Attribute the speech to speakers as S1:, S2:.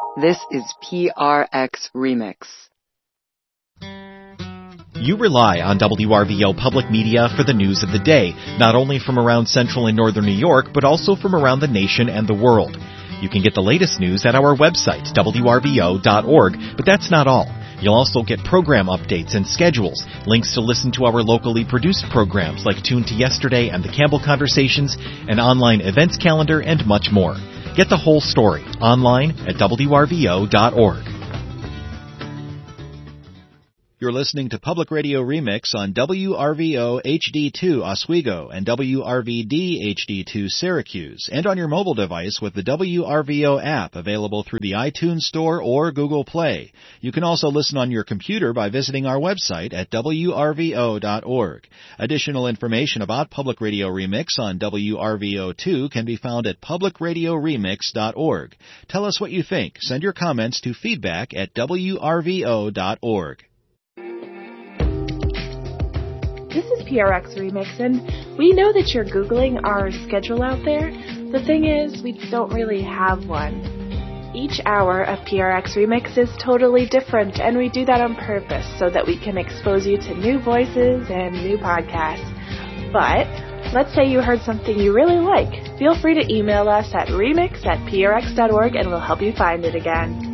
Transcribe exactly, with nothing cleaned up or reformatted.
S1: This is P R X Remix.
S2: You rely on W R V O Public Media for the news of the day, not only from around central and northern New York, but also from around the nation and the world. You can get the latest news at our website, W R V O dot org, but that's not all. You'll also get program updates and schedules, links to listen to our locally produced programs like Tune to Yesterday and the Campbell Conversations, an online events calendar, and much more. Get the whole story online at W R V O dot org. You're listening to Public Radio Remix on W R V O H D two Oswego and W R V D H D two Syracuse, and on your mobile device with the W R V O app available through the iTunes Store or Google Play. You can also listen on your computer by visiting our website at W R V O dot org. Additional information about Public Radio Remix on W R V O two can be found at Public Radio Remix dot org. Tell us what you think. Send your comments to feedback at W R V O dot org.
S3: This is P R X Remix, and we know that you're Googling our schedule out there. The thing is, we don't really have one. Each hour of P R X Remix is totally different, and we do that on purpose so that we can expose you to new voices and new podcasts. But let's say you heard something you really like. Feel free to email us at remix at P R X dot org, and we'll help you find it again.